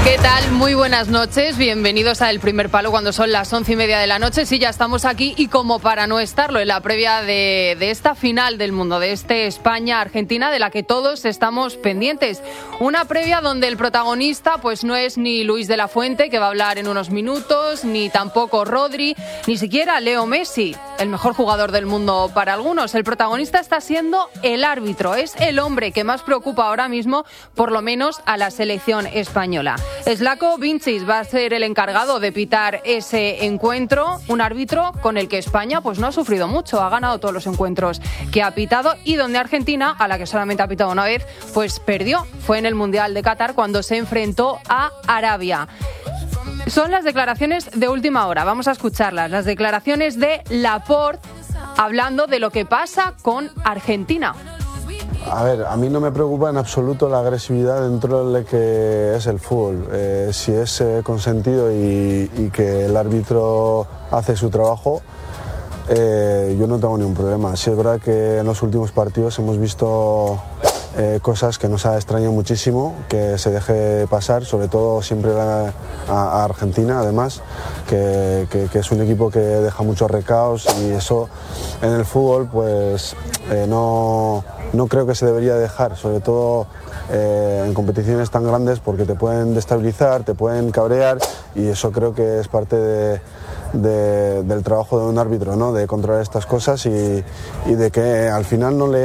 ¿Qué tal? Muy buenas noches, bienvenidos a El Primer Palo cuando son las 11:30 de la noche. Sí, ya estamos aquí y como para no estarlo, en la previa de esta final del mundo, de este España-Argentina, de la que todos estamos pendientes. Una previa donde el protagonista pues no es ni Luis de la Fuente, que va a hablar en unos minutos, ni tampoco Rodri, ni siquiera Leo Messi, el mejor jugador del mundo para algunos. El protagonista está siendo el árbitro, es el hombre que más preocupa ahora mismo, por lo menos a la selección española. Slavko Vincic va a ser el encargado de pitar ese encuentro, un árbitro con el que España pues no ha sufrido mucho, ha ganado todos los encuentros que ha pitado y donde Argentina, a la que solamente ha pitado una vez, pues perdió. Fue en el Mundial de Qatar cuando se enfrentó a Arabia. Son las declaraciones de última hora, vamos a escucharlas, las declaraciones de Laporte hablando de lo que pasa con Argentina. A ver, a mí no me preocupa en absoluto la agresividad dentro de lo que es el fútbol. Si es consentido y que el árbitro hace su trabajo, yo no tengo ningún problema. Sí es verdad que en los últimos partidos hemos visto cosas que nos ha extrañado muchísimo, que se deje pasar, sobre todo siempre a Argentina, además, que es un equipo que deja muchos recaos y eso en el fútbol pues no creo que se debería dejar, sobre todo en competiciones tan grandes, porque te pueden destabilizar, te pueden cabrear y eso creo que es parte del trabajo de un árbitro, ¿no? De controlar estas cosas y de que al final no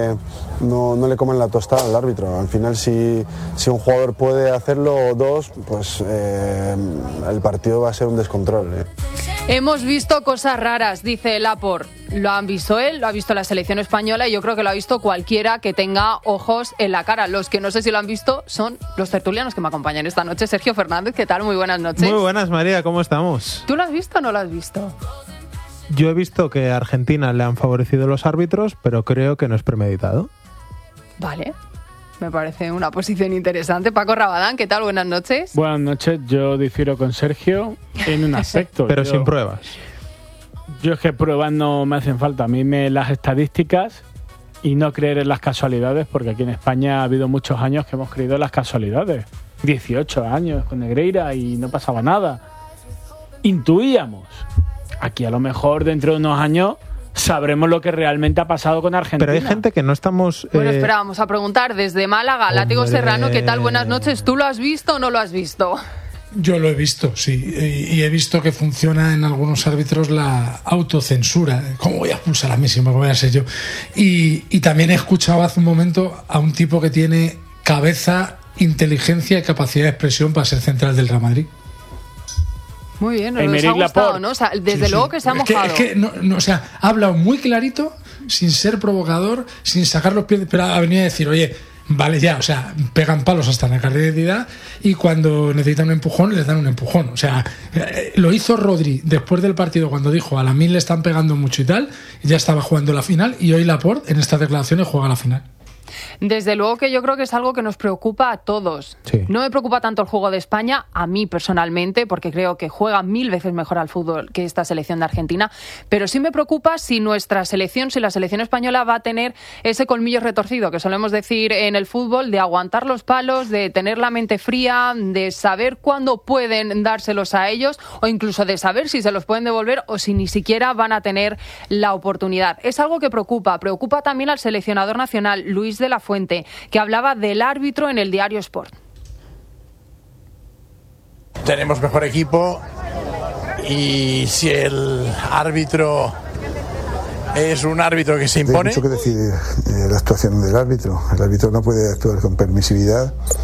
le comen la tostada al árbitro. Al final si un jugador puede hacerlo o dos, pues el partido va a ser un descontrol. Hemos visto cosas raras, dice Laporte. Lo han visto él, lo ha visto la selección española y yo creo que lo ha visto cualquiera que tenga ojos en la cara. Los que no sé si lo han visto son los tertulianos que me acompañan esta noche. Sergio Fernández, ¿qué tal? Muy buenas noches. Muy buenas, María, ¿cómo estamos? ¿Tú lo has visto o no lo has visto? Yo he visto que a Argentina le han favorecido los árbitros, pero creo que no es premeditado. Vale. Me parece una posición interesante. Paco Rabadán, ¿qué tal? Buenas noches. Buenas noches. Yo difiero con Sergio en un aspecto. Pero sin pruebas. Yo es que pruebas no me hacen falta. A mí las estadísticas y no creer en las casualidades, porque aquí en España ha habido muchos años que hemos creído en las casualidades. 18 años con Negreira y no pasaba nada. Intuíamos. Aquí a lo mejor dentro de unos años sabremos lo que realmente ha pasado con Argentina. Pero hay gente que no estamos... Bueno, espera, vamos a preguntar desde Málaga. Látigo Serrano, ¿qué tal? Buenas noches. ¿Tú lo has visto o no lo has visto? Yo lo he visto, sí. Y he visto que funciona en algunos árbitros la autocensura. ¿Cómo voy a expulsar a Messi? ¿Cómo voy a ser yo? Y también he escuchado hace un momento a un tipo que tiene cabeza, inteligencia y capacidad de expresión para ser central del Real Madrid. Muy bien, nos ha gustado, ¿no? O sea, desde luego que se ha mojado. Es que no, o sea, ha hablado muy clarito, sin ser provocador, sin sacar los pies, pero ha venido a decir, oye, vale ya, o sea, pegan palos hasta la carrera de identidad y cuando necesitan un empujón, les dan un empujón. O sea, lo hizo Rodri después del partido cuando dijo a Lamine le están pegando mucho y tal, y ya estaba jugando la final y hoy Laporte en estas declaraciones juega la final. Desde luego que yo creo que es algo que nos preocupa a todos. Sí. No me preocupa tanto el juego de España, a mí personalmente, porque creo que juega 1000 veces mejor al fútbol que esta selección de Argentina, pero sí me preocupa si nuestra selección, si la selección española va a tener ese colmillo retorcido que solemos decir en el fútbol, de aguantar los palos, de tener la mente fría, de saber cuándo pueden dárselos a ellos o incluso de saber si se los pueden devolver o si ni siquiera van a tener la oportunidad. Es algo que preocupa también al seleccionador nacional, Luis de la Fuente, que hablaba del árbitro en el diario Sport. Tenemos mejor equipo y si el árbitro es un árbitro que se impone... Hay mucho que decidir la actuación del árbitro. El árbitro no puede actuar con permisividad.